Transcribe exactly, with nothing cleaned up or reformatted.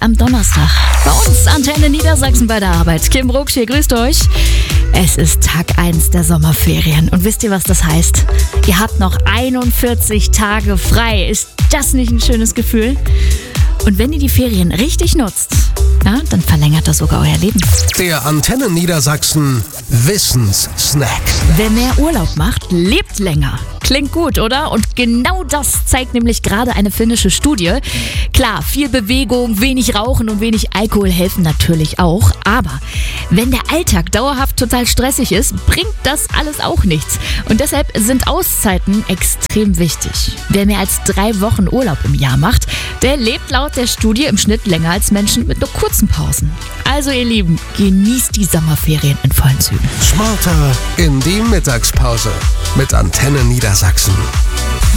am Donnerstag. Bei uns Antenne Niedersachsen bei der Arbeit. Kim Brucksch hier, grüßt euch. Es ist Tag eins der Sommerferien. Und wisst ihr, was das heißt? Ihr habt noch einundvierzig Tage frei. Ist das nicht ein schönes Gefühl? Und wenn ihr die Ferien richtig nutzt, ja, dann verlängert das sogar euer Leben. Der Antenne Niedersachsen Wissenssnack. Wer mehr Urlaub macht, lebt länger. Klingt gut, oder? Und genau das zeigt nämlich gerade eine finnische Studie. Klar, viel Bewegung, wenig Rauchen und wenig Alkohol helfen natürlich auch. Aber wenn der Alltag dauerhaft total stressig ist, bringt das alles auch nichts. Und deshalb sind Auszeiten extrem wichtig. Wer mehr als drei Wochen Urlaub im Jahr macht, der lebt laut der Studie im Schnitt länger als Menschen mit nur kurzen Pausen. Also ihr Lieben, genießt die Sommerferien in vollen Zügen. Smarter in die Mittagspause mit Antenne Niedersachsen.